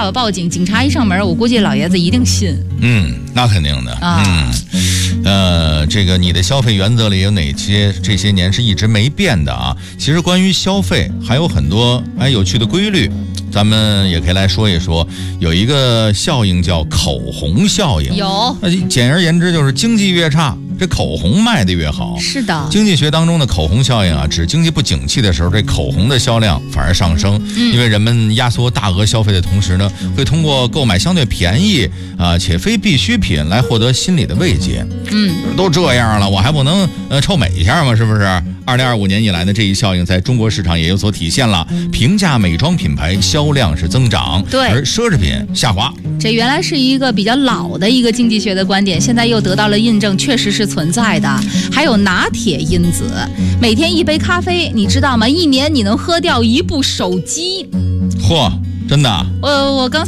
爸爸报警，警察一上门，我估计老爷子一定信。 那肯定的啊。 这个你的消费原则里有哪些这些年是一直没变的啊？其实关于消费还有很多有趣的规律，咱们也可以来说一说。有一个效应叫口红效应， 有， 简而言之就是经济越差，这口红卖得越好。 是的， 经济学当中的口红效应啊，指经济不景气的时候，这口红的销量反而上升。因为人们压缩大额消费的同时呢，会通过购买相对便宜且非必需品来获得心理的慰藉。都这样了，我还不能臭美一下吗？是不是？2025年以来呢，这一效应在中国市场也有所体现了。平价美妆品牌销量是增长， 对， 而奢侈品下滑。 这原来是一个比较老的一个经济学的观点，现在又得到了印证，确实是存在的。还有拿铁因子，每天一杯咖啡，你知道吗？1年你能喝掉1部手机。 嚯，真的？ 我刚才